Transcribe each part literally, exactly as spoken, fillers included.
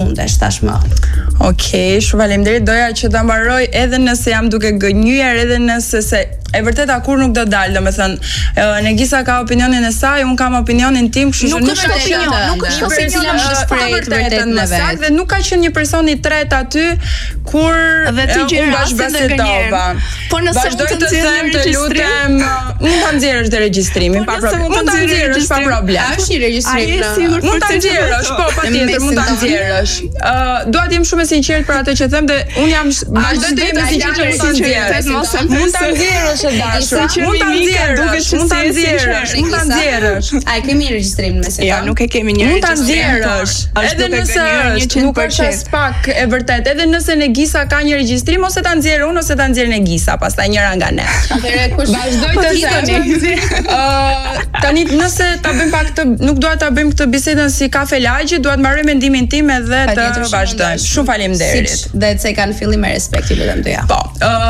mundesh tashmë. Okej, shumë faleminderit. Doja që ta mbaroj edhe nëse jam duke gënjyer, edhe nëse se e vërteta kur nuk do dalë, domethënë Negisa ka opinionin e saj, un kam opinionin tim, kështu që nuk është opinion, nuk është opinion në shpreh vërtet në vetë. Dhe nuk ka qenë një person i tretë aty kur dhe ti gjë bashkëbësetova. Po nëse mund të them të lutem, mund ta nxjerrësh të regjistrimin pa problem. Mund ta nxjerrësh pa problem. Është një regjistrim. Mund ta nxjerrësh, po patjetër mund ta nxjerrësh. Ë, dua të jem shumë e sinqert për atë që them dhe un jam vazhdoj të jem e sinqert për sinqert. Mund ta nxjerrësh e dashur. Mund ta nxjerrësh, mund ta nxjerrësh, mund ta nxjerrësh. A e kemi regjistrimin me se? Jo, nuk e kemi një registrim. Mund ta nxjerrësh. Edhe nëse nuk është as pak e vërtet, edhe nëse Negisa ka një regjistrim ose ta nxjerr unë ose ta nxjerr Negisa, pastaj njëra nga ne. Atëherë kush vazhdoj të them. Ë, tani nëse ta bëjmë pak këtë, nuk dua ta bëjmë këtë bisedën si kafe lagji, dua të mbaroj mendimin tim edhe të vazhdojmë. Shumë faleminderit. Dhe të kanë fillim me respekti lutem doja. Po,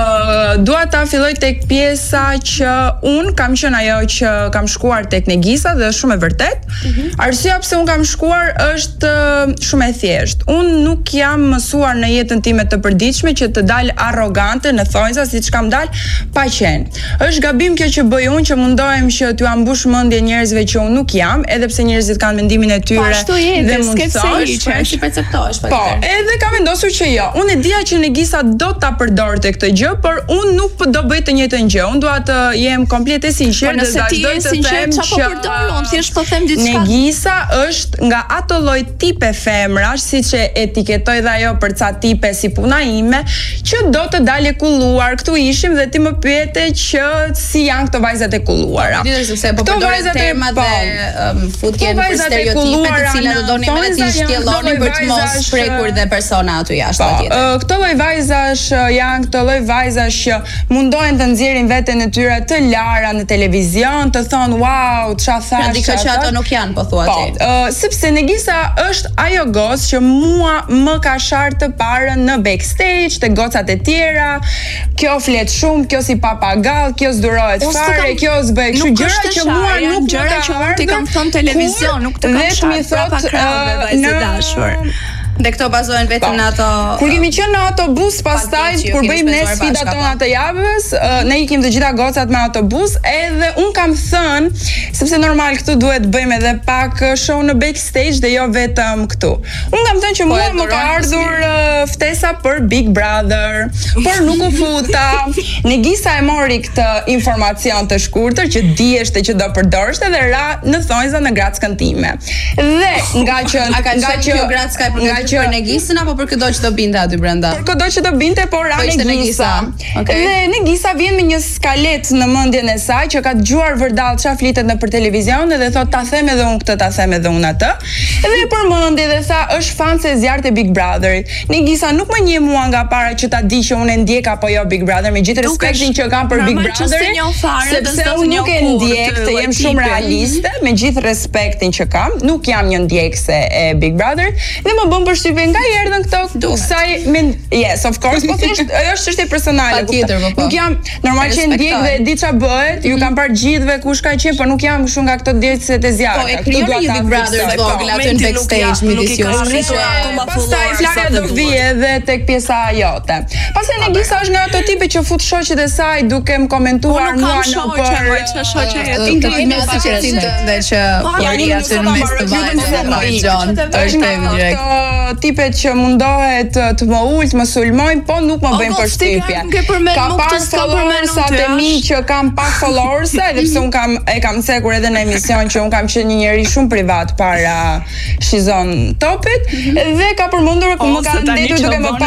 ë dua ta filloj tek pjesa që un kam qenë ajo që kam shkuar tek Negisa dhe është shumë e vërtet. Arsyeja pse un kam shkuar është shumë e thjeshtë. Un nuk jam mësuar në jetën time të përditshme që të dal arrogante në thonjza siç kam dal pa qenë. Është gabim kjo që bëj unë që mundohem që t'ju ambush mendje njerëzve që unë nuk jam, edhe pse njerëzit kanë mendimin e tyre dhe mund të thosh që perceptohesh po. Edhe kam vendosur që jo. Unë e dija që Negisa do ta përdorte këtë gjë, por unë nuk do bëj të njëjtën gjë. Unë dua të jem komplet e sinqert dhe vazhdoj të them që unë thjesht po them diçka. Negisa është nga ato lloj tipe femrash, siç e etiketoi dhe ajo për ca tipe si puna ime, që do të dalë kulluar. Ktu ishim dhe ti më pyete që si janë këto vajzat e kulluara. Ditën sepse po përdoren termat dhe futjen për stereotipe të cilat do donin me të shtjellonin për të mos prekur dhe persona aty jashtë patjetër. Këto lloj vajzash janë këto lloj vajzash që mundohen të nxjerrin veten e tyre të lara në televizion, të thonë wow, ç'a thash. Pra dikë që ato nuk janë po thua ti. Po, sepse Negisa është ajo gocë që mua më ka sharë të parën në backstage, të gocat e tjera. Kjo flet shumë, kjo si papagall, kjo s'durohet fare, kjo s'bëj kështu gjëra që mua nuk gjëra që unë ti kam thënë televizion, nuk të kam sharë prapa krave vajzë dashur. Dhe këto bazohen vetëm në ato. Kur kemi qenë në autobus, pastaj kur bëjmë ne sfidat tona të javës, ne ikim të gjitha gocat me autobus, edhe un kam thënë, sepse normal këtu duhet bëjmë edhe pak show në backstage dhe jo vetëm këtu. Un kam thënë që mua më ka ardhur ftesa për Big Brother, por nuk u futa. Negisa e mori këtë informacion të shkurtër që diheshte që do përdorshte dhe ra në thonjza në grackën time. Dhe nga që nga që gracka e për për Negisën apo për këdo që do binte aty brenda? Për këdo që do binte, por ra Negisa. Dhe Negisa vjen me një skalet në mendjen e saj që ka dëgjuar vërdall çfarë flitet nëpër televizion dhe thot ta them edhe unë këtë, ta them edhe unë atë. Dhe përmendi dhe tha është fan se zjarrt e Big Brotherit. Negisa nuk më njeh mua nga para që ta di që unë e ndjek apo jo Big Brother, me gjithë respektin që kam për Big Brotherin. Sepse unë nuk e ndjek, të jem shumë realiste, me gjithë respektin që kam, nuk jam një ndjekse e Big Brother dhe më bën përshtypje nga erdhën këto kësaj yes of course po thjesht ajo është çështje personale patjetër po nuk jam normal që ndjek dhe di ç'a bëhet ju kam parë gjithëve kush ka qenë por nuk jam kështu nga këto ndjekësit e zjarrit po e krijoni një Big Brother vogël aty në backstage midis jush pastaj flaja do vi edhe tek pjesa jote pastaj Negisa është nga ato tipe që fut shoqet e saj duke më komentuar mua në për shoqja Ingrid me sinqeritet dhe që jeri aty në mes të vajzave është direkt tipet që mundohet të më ult, më sulmojnë, po nuk më bëjnë përshtypje. Ka pas followersat e mi që kam pak followers, edhe pse un kam e kam cekur edhe në emision që un kam qenë një njerëz shumë privat para Shizon Topit dhe ka përmendur që më kanë ndetur duke më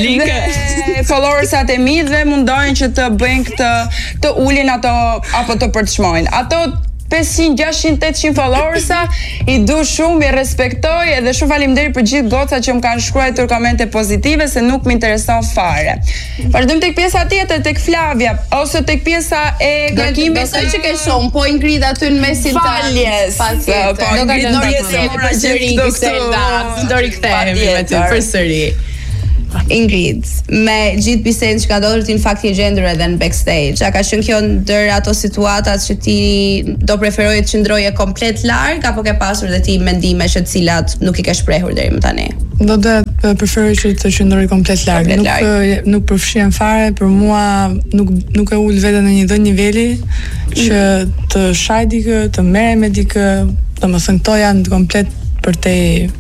parë followersat e mi dhe mundohen që të bëjnë këtë të ulin ato apo të përçmojnë. Ato pesëqind, gjashtëqind, tetëqind followersa i du shumë, i respektoj edhe shumë faleminderit për gjithë gocat që më kanë shkruar komente pozitive se nuk më intereson fare. Vazhdojmë tek pjesa tjetër, tek Flavia ose tek pjesa e gërkimit. Besoj që ke shumë, po Ingrid aty në mesin të faljes. Po Ingrid do të rikthehemi me ty përsëri. Ingrid, me gjithë bisedën që ka ndodhur ti në fakt je gjendur edhe në backstage. A ka qenë kjo ndër ato situatat që ti do preferoje të qëndroje komplet larg apo ke pasur dhe ti mendime që të cilat nuk i ke shprehur deri më tani? Do të preferoj që të qëndroj komplet larg. Nuk larg. Nuk përfshihen fare, për mua nuk nuk e ul veten në një dhënë niveli që të shaj dikë, të merrem me dikë, domethënë këto janë komplet për te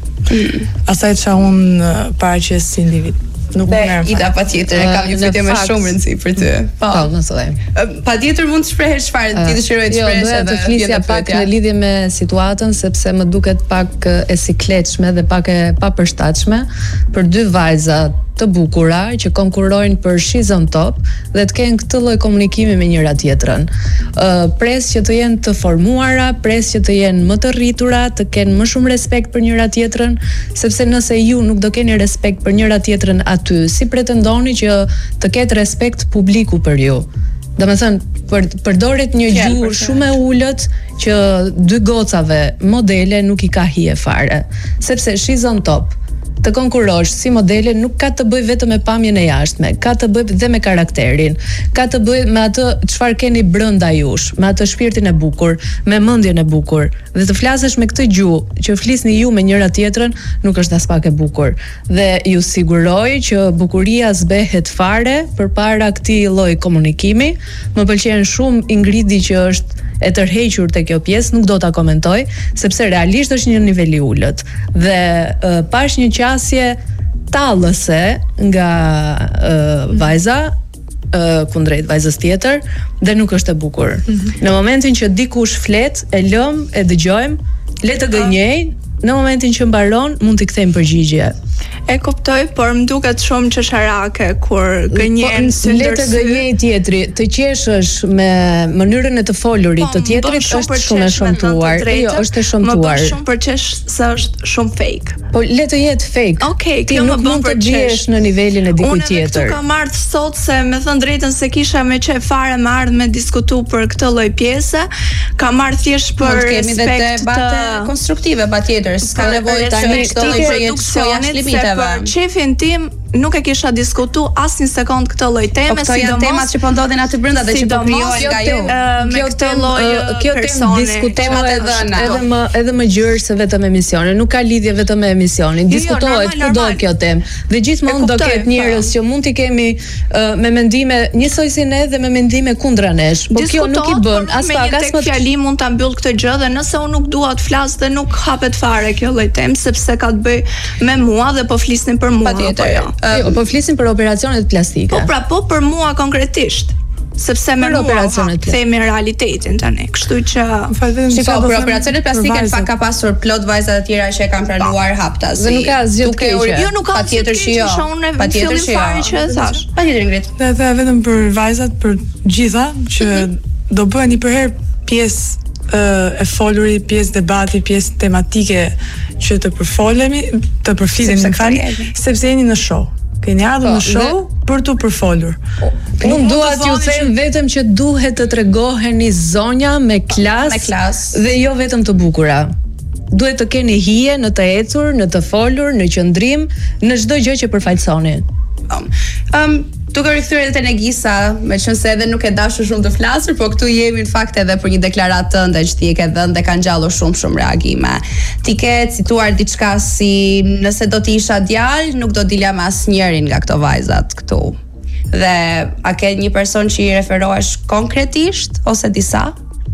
mm. asaj që unë paraqes si individ. Nuk më merr. Ida patjetër, e kam një pyetje me shumë rëndësi për ty. Po, më thuaj. Patjetër mund të shprehesh çfarë ti dëshiroj të shprehësh edhe. Jo, do të flisja pak në lidhje me situatën sepse më duket pak e sikletshme dhe pak e papërshtatshme për dy vajza të bukura që konkurrojnë për She's on Top dhe të kenë këtë lloj komunikimi me njëra tjetrën. Uh, pres që të jenë të formuara, pres që të jenë më të rritura, të kenë më shumë respekt për njëra tjetrën, sepse nëse ju nuk do keni respekt për njëra tjetrën aty, si pretendoni që të ketë respekt publiku për ju? Domethënë, për përdoret një gjuhë shumë e ulët që dy gocave modele nuk i ka hije fare, sepse She's on Top të konkurosh si modele nuk ka të bëj vetëm me pamjen e jashtme, ka të bëj dhe me karakterin, ka të bëj me atë çfarë keni brenda jush, me atë shpirtin e bukur, me mendjen e bukur. Dhe të flasësh me këtë gjuhë që flisni ju me njëra tjetrën nuk është as pak e bukur. Dhe ju siguroj që bukuria zbehet fare përpara këtij lloji komunikimi. Më pëlqen shumë Ingridi që është e tërhequr te kjo pjesë, nuk do ta komentoj sepse realisht është një nivel i ulët dhe uh, pash një qasje tallëse nga uh, vajza uh, kundrejt vajzës tjetër dhe nuk është e bukur. Mm-hmm. Në momentin që dikush flet, e lëm, e dëgjojmë, le të gënjej, në momentin që mbaron mund t'i kthejmë përgjigje. E kuptoj, por më duket shumë çesharake kur gënjen si ndërsy. Le të gënjej tjetri, të qeshësh me mënyrën e të folurit të tjetrit është shumë e shëmtuar. Jo, është e shëmtuar. Më bën shumë për çesh se është shumë fake. Po le të jetë fake. Okej, ti nuk mund të diesh në nivelin e dikujt tjetër. Unë këtu kam marrë sot se me thënë drejtën se kisha me çe fare më ardh me diskutu për këtë lloj pjese, kam marrë thjesht për respekt të konstruktive patjetër, s'ka nevojë tani këtë lloj projekcionit limiteve. Për qefin tim nuk e kisha diskutu asnjë sekond këtë lloj teme, po këto janë temat që po ndodhin aty brenda dhe që po krijohen nga ju. Me këtë lloj kjo temë diskutohet edhe edhe më edhe më gjerë se vetëm emisione, nuk ka lidhje vetëm me emisionin. Diskutohet kudo kjo temë. Dhe gjithmonë do ketë njerëz që mund t'i kemi me mendime njësoj si ne dhe me mendime kundra nesh. Po kjo nuk i bën as pak as më fjali mund ta mbyll këtë gjë dhe nëse unë nuk dua të flas dhe nuk hapet fare kjo lloj temë sepse ka të bëj me mua dhe po flisnin për mua apo jo. Jo, po flisim për operacionet plastike. Po pra, po për mua konkretisht. Sepse me mua kthehemi në realitetin tani. Kështu që shiko, për operacionet plastike në fakt ka pasur plot vajza të tjera që e kanë planuar haptas. Dhe nuk ka asgjë të keqe. Jo, nuk ka patjetër që jo. Patjetër që e thash. Patjetër Ingrid. Dhe dhe vetëm për vajzat, për gjitha që do bëhen një përherë pjesë e folurit, pjesë debati, pjesë tematike që të përfolemi, të përflitem në fakt, sepse jeni në show. Keni ardhur në show për të përfolur. Unë dua t'ju them vetëm që duhet të tregoheni zonja me klas, me klas dhe jo vetëm të bukura. Duhet të keni hije në të ecur, në të folur, në qëndrim, në çdo gjë që përfaqësoni. Um, um, Duke rikthyer te Negisa, meqense edhe nuk e dashur shumë të flasur, po këtu jemi në fakt edhe për një deklaratë tënde që ti e ke dhënë dhe ka ngjallur shumë shumë reagime. Ti ke cituar diçka si nëse do të isha djalë, nuk do dilja me asnjërin nga këto vajzat këtu. Dhe a ke një person që i referohesh konkretisht ose disa?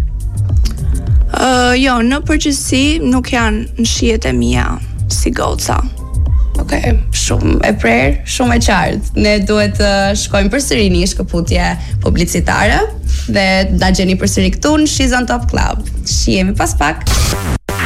Uh, jo, në përgjithësi nuk janë në shijet e mia si goca. Okej, okay, shumë e prerë, shumë e qartë. Ne duhet të uh, shkojmë përsëri në një shkëputje publicitare dhe na gjeni përsëri këtu në She's on Top Club. Shihemi pas pak.